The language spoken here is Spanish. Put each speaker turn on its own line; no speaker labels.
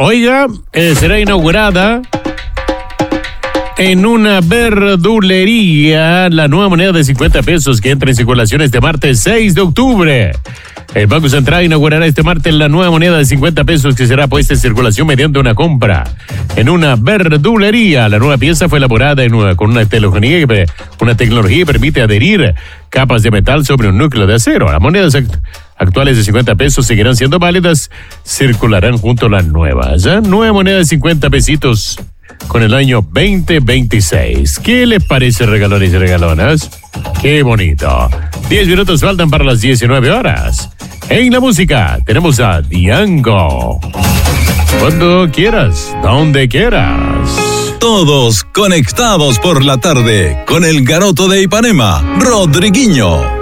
Oiga, será inaugurada en una verdulería la nueva moneda de 50 pesos que entra en circulación este martes 6 de octubre. El Banco Central inaugurará este martes la nueva moneda de 50 pesos que será puesta en circulación mediante una compra en una verdulería. La nueva pieza fue elaborada con una tecnología que permite adherir capas de metal sobre un núcleo de acero. Las monedas actuales de 50 pesos seguirán siendo válidas, circularán junto a las nuevas. Nueva moneda de 50 pesitos con el año 2026. ¿Qué les parece, regalones y regalonas? ¡Qué bonito! 10 minutos faltan para las 19 horas. En la música tenemos a Diango. Cuando quieras, donde quieras.
Todos conectados por la tarde con el Garoto de Ipanema, Rodriguinho.